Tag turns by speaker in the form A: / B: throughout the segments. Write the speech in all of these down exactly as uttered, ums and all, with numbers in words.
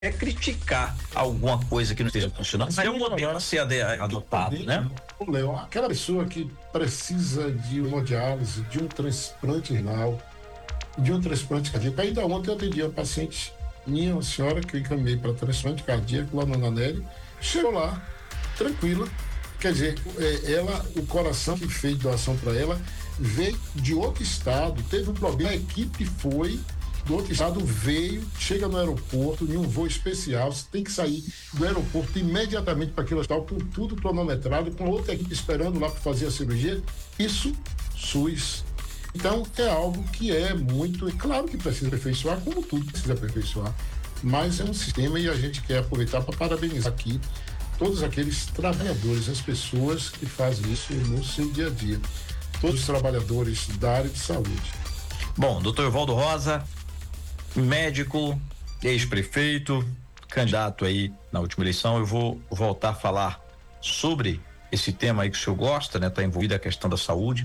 A: é criticar alguma coisa que não esteja funcionando, mas é um modelo a ser adotado, né?
B: Léo, aquela pessoa que precisa de uma diálise, de um transplante renal, de um transplante cardíaco. Ainda ontem eu atendi uma paciente minha, uma senhora que eu encaminhei para transplante cardíaco lá no Nanelli, chegou lá, tranquila. Quer dizer, ela, o coração que fez doação para ela veio de outro estado, teve um problema, a equipe foi do outro estado, veio, chega no aeroporto, em um voo especial, você tem que sair do aeroporto imediatamente para aquele hospital, com tudo cronometrado, com outra equipe esperando lá para fazer a cirurgia. Isso, SUS. Então, é algo que é muito, é claro que precisa aperfeiçoar, como tudo precisa aperfeiçoar, mas é um sistema e a gente quer aproveitar para parabenizar aqui todos aqueles trabalhadores, as pessoas que fazem isso no seu dia a dia, todos os trabalhadores da área de saúde.
A: Bom, doutor Evaldo Rosa, médico, ex-prefeito, candidato aí na última eleição, eu vou voltar a falar sobre esse tema aí que o senhor gosta, né? Tá envolvido a questão da saúde.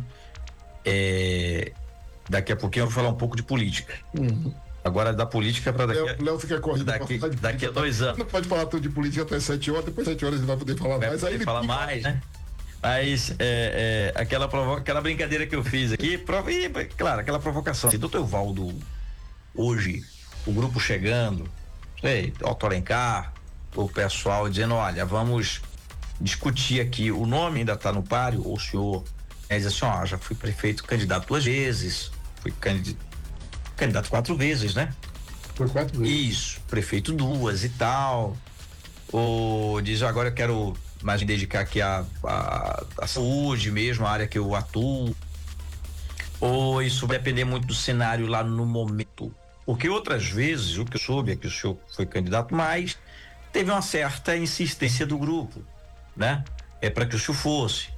A: É, daqui a pouquinho eu vou falar um pouco de política.
B: Uhum.
A: Agora da política para daqui,
B: Léo, Léo fica correndo
A: daqui, daqui a dois anos.
B: Não pode falar tudo de política até sete horas, depois sete horas ele vai poder falar
A: vai
B: mais.
A: Poder
B: aí ele
A: falar
B: fica...
A: mais, né? Mas é, é, aquela, provo... aquela brincadeira que eu fiz aqui, prov... e, claro, aquela provocação. Assim, doutor Evaldo, hoje, o grupo chegando, sei, Otto Alencar, o pessoal dizendo, olha, vamos discutir aqui, o nome ainda está no páreo, ou o senhor é, diz assim, ó, já fui prefeito candidato duas vezes, fui candidato, candidato quatro vezes, né?
B: Foi quatro vezes.
A: Isso, prefeito duas e tal, ou diz, agora eu quero mais me dedicar aqui à, à, à saúde mesmo, a área que eu atuo, ou isso vai depender muito do cenário lá no momento. Porque outras vezes, o que eu soube é que o senhor foi candidato, mas teve uma certa insistência do grupo, né? É para que o senhor fosse.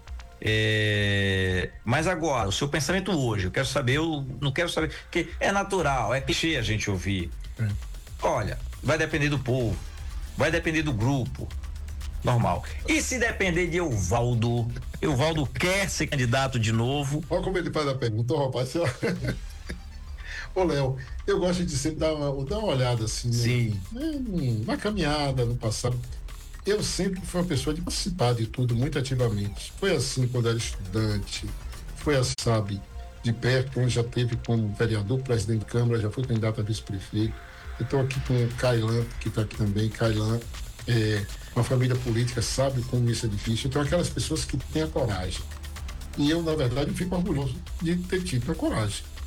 A: É, mas agora, o seu pensamento hoje, eu quero saber, eu não quero saber, porque é natural, é clichê a gente ouvir. É. Olha, vai depender do povo, vai depender do grupo, normal. E se depender de Evaldo, Evaldo quer ser candidato de novo?
B: Olha como ele faz a pergunta, rapaz. Ô, Léo, eu gosto de sempre dar uma, dar uma olhada assim,
A: Sim.
B: Né, uma caminhada no passado. Eu sempre fui uma pessoa de participar de tudo muito ativamente. Foi assim quando era estudante, foi assim, sabe, de perto, onde já teve como vereador, presidente de Câmara, já fui candidato a vice-prefeito. Eu estou aqui com o Cailan, que está aqui também. Cailan é uma família política, sabe como isso é difícil. Então, aquelas pessoas que têm a coragem. E eu, na verdade, fico orgulhoso de ter tido a coragem.